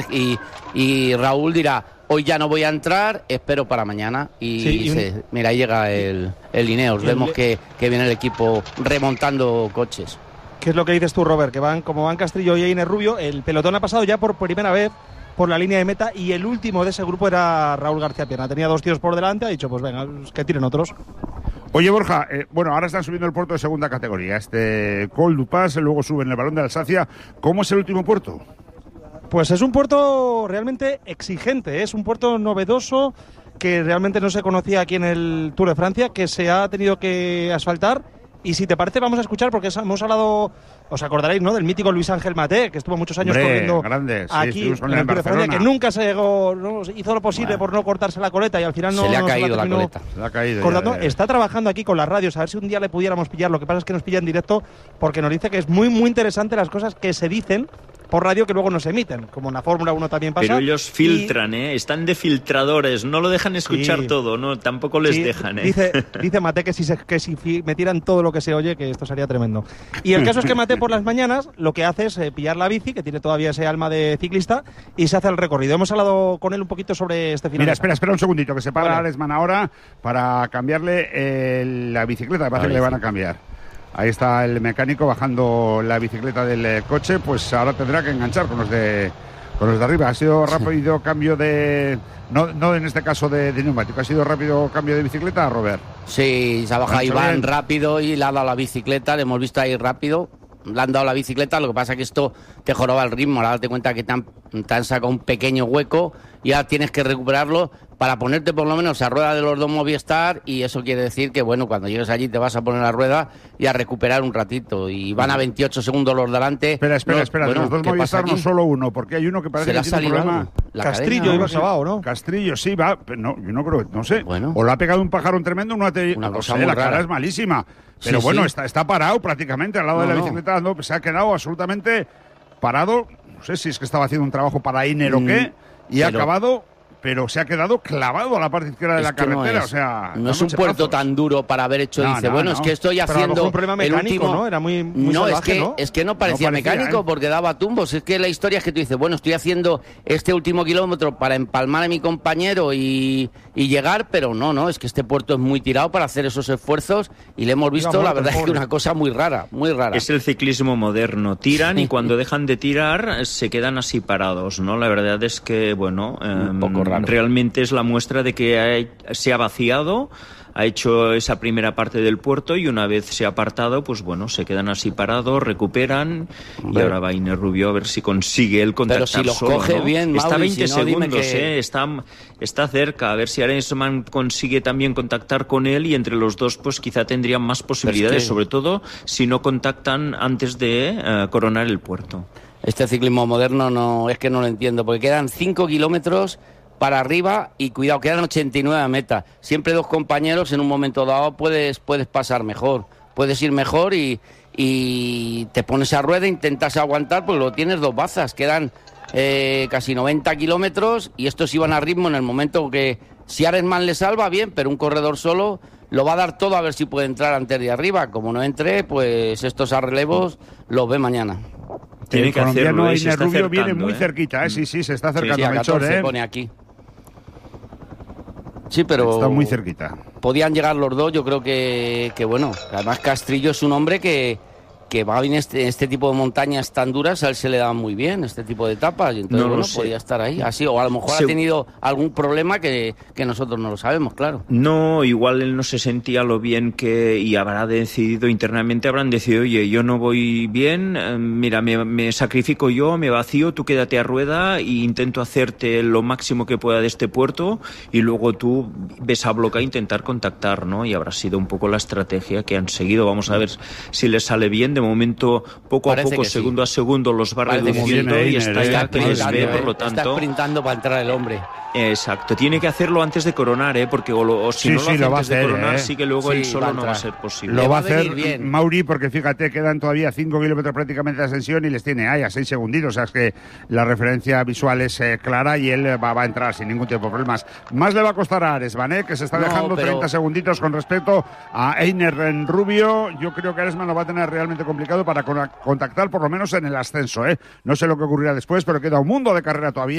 y Raúl dirá, hoy ya no voy a entrar, espero para mañana. Mira, ahí llega el Ineos. Vemos que viene el equipo remontando coches. ¿Qué es lo que dices tú, Robert? Que como van Castrillo y Einer Rubio, el pelotón ha pasado ya por primera vez por la línea de meta y el último de ese grupo era Raúl García Pierna. Tenía 2 tíos por delante, ha dicho, pues venga, que tiren otros. Oye, Borja, ahora están subiendo el puerto de segunda categoría. Col du Pas, luego suben el Balón de Alsacia. ¿Cómo es el último puerto? Pues es un puerto realmente exigente, es un puerto novedoso que realmente no se conocía aquí en el Tour de Francia, que se ha tenido que asfaltar. Y si te parece, vamos a escuchar, porque hemos hablado, os acordaréis, ¿no?, del mítico Luis Ángel Maté, que estuvo muchos años corriendo aquí en el Tour de Francia, que nunca se llegó, ¿no?, hizo lo posible por no cortarse la coleta y al final no se le ha caído la coleta. Se le ha caído. Cortando. Está trabajando aquí con las radios, a ver si un día le pudiéramos pillar. Lo que pasa es que nos pilla en directo, porque nos dice que es muy, muy interesante las cosas que se dicen por radio que luego no se emiten, como en la Fórmula 1 también pasa. Pero ellos filtran, están de filtradores, no lo dejan escuchar todo, no, tampoco les dejan. Dice Maté que si metieran todo lo que se oye, que esto sería tremendo. Y el caso es que Maté por las mañanas lo que hace es pillar la bici, que tiene todavía ese alma de ciclista, y se hace el recorrido. Hemos hablado con él un poquito sobre este final. Mira, espera un segundito, que se para Alesman ahora para cambiarle la bicicleta, me parece que le van a cambiar. Ahí está el mecánico bajando la bicicleta del coche, pues ahora tendrá que enganchar con los de arriba. Ha sido rápido cambio de... No en este caso de neumático, ha sido rápido cambio de bicicleta, Robert. Sí, se ha bajado Iván rápido y le ha dado la bicicleta, le hemos visto ahí rápido. Le han dado la bicicleta, lo que pasa es que esto te joroba el ritmo. Ahora date cuenta que te han sacado un pequeño hueco y ya tienes que recuperarlo para ponerte por lo menos a rueda de los dos Movistar, y eso quiere decir que, bueno, cuando llegues allí te vas a poner a rueda y a recuperar un ratito. Y van a 28 segundos los delante. Espera, los dos Movistar no solo uno, porque hay uno que parece que tiene un problema. Castrillo iba clavado, ¿no? Castrillo, sí, va, pero no, yo no creo, no sé. Bueno. O le ha pegado un pajarón tremendo, una cosa muy la rara. Cara es malísima. Pero bueno, está parado prácticamente al lado de la bicicleta, se ha quedado absolutamente parado. No sé si es que estaba haciendo un trabajo para Iner o qué, y ha acabado, pero se ha quedado clavado a la parte izquierda de la carretera. No es un puerto tan duro para haber hecho. Es que estoy haciendo un problema mecánico, ¿no? Era muy salvaje, es que no parecía mecánico, porque daba tumbos. Es que la historia es que tú dices, bueno, estoy haciendo este último kilómetro para empalmar a mi compañero y llegar, pero no, es que este puerto es muy tirado para hacer esos esfuerzos, y le hemos visto, la verdad, es que una cosa muy rara. Es el ciclismo moderno, tiran y cuando dejan de tirar se quedan así parados, ¿no? La verdad es que, bueno, un poco raro. Realmente es la muestra de que se ha vaciado, ha hecho esa primera parte del puerto, y una vez se ha apartado, pues bueno, se quedan así parados, recuperan, y ahora va Iner Rubio a ver si consigue el contactar. Pero si los solo, coge ¿no? bien, está a 20 segundos, que... está cerca, a ver si Arensman consigue también contactar con él, y entre los dos pues quizá tendrían más posibilidades, sobre todo si no contactan antes de coronar el puerto. Este ciclismo moderno no lo entiendo, porque quedan 5 kilómetros para arriba y cuidado, quedan 89 a meta. Siempre dos compañeros, en un momento dado puedes pasar mejor, puedes ir mejor y te pones a rueda, intentas aguantar, pues lo tienes dos bazas. Quedan casi 90 kilómetros y estos iban a ritmo en el momento que, si Arensman le salva, bien, pero un corredor solo lo va a dar todo a ver si puede entrar antes de arriba. Como no entre, pues estos a relevos los ve mañana. Tiene que hacerlo, Iner Rubio viene muy cerquita, sí, se está acercando. Sí, a 14 pone aquí. Sí, pero está muy cerquita. Podían llegar los dos, yo creo que bueno, además Castrillo es un hombre que va bien este tipo de montañas tan duras, a él se le da muy bien este tipo de etapas, y entonces podía estar ahí, así, o a lo mejor ha tenido algún problema que nosotros no lo sabemos, claro. No, igual él no se sentía lo bien y habrán decidido, oye, yo no voy bien, mira, me sacrifico yo, me vacío, tú quédate a rueda e intento hacerte lo máximo que pueda de este puerto, y luego tú ves a bloque a intentar contactar, ¿no? Y habrá sido un poco la estrategia que han seguido. Vamos a ver si les sale bien. De momento, poco a poco, segundo a segundo, los va reduciendo y está ya que les ve, por lo tanto... Está sprintando para entrar el hombre. Exacto, tiene que hacerlo antes de coronar, porque si no lo hace antes de coronar, sí que luego él solo no va a ser posible. Lo va a hacer bien Mauri, porque fíjate, quedan todavía 5 kilómetros prácticamente de ascensión y les tiene a 6 segunditos, o sea, es que la referencia visual es clara y él va a entrar sin ningún tipo de problemas. Más le va a costar a Aresman, que se está dejando 30 segunditos con respecto a Einer Rubio. Yo creo que Aresman lo va a tener realmente complicado para contactar, por lo menos en el ascenso, No sé lo que ocurrirá después, pero queda un mundo de carrera todavía.